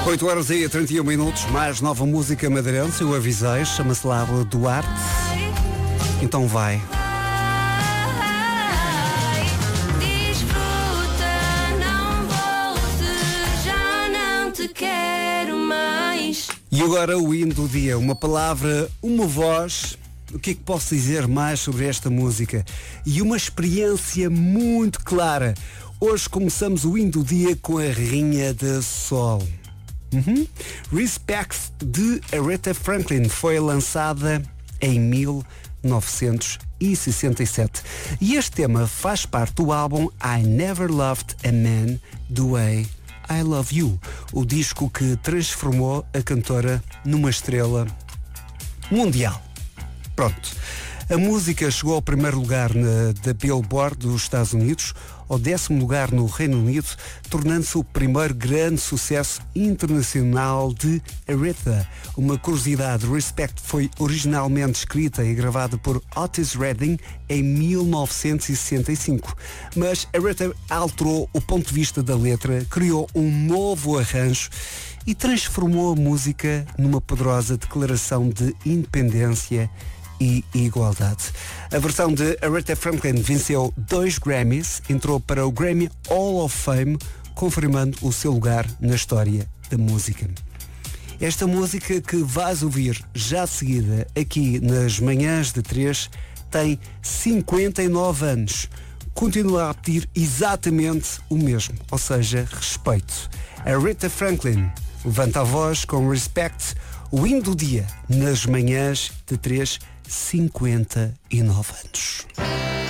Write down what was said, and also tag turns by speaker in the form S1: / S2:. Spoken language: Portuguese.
S1: 8h31, mais nova música madeirense, eu avisei, chama-se Lábio Duarte. Então vai.
S2: Desfruta, não voltes, já não te quero mais.
S1: E agora o hino do dia, uma palavra, uma voz. O que é que posso dizer mais sobre esta música? E uma experiência muito clara. Hoje começamos o hino do dia com a Rainha de Sol. Respect de Aretha Franklin foi lançada em 1967. E este tema faz parte do álbum I Never Loved a Man the Way I Love You, o disco que transformou a cantora numa estrela mundial. Pronto. A música chegou ao primeiro lugar da Billboard dos Estados Unidos, ao 10º lugar no Reino Unido, tornando-se o primeiro grande sucesso internacional de Aretha. Uma curiosidade, Respect foi originalmente escrita e gravada por Otis Redding em 1965, mas Aretha alterou o ponto de vista da letra, criou um novo arranjo e transformou a música numa poderosa declaração de independência e igualdade. A versão de Aretha Franklin venceu 2 Grammys, entrou para o Grammy Hall of Fame, confirmando o seu lugar na história da música. Esta música que vais ouvir já de seguida aqui nas manhãs de 3 tem 59 anos. Continua a pedir exatamente o mesmo, ou seja, respeito. Aretha Franklin levanta a voz com Respect, o hino do dia nas manhãs de 3, 59 anos.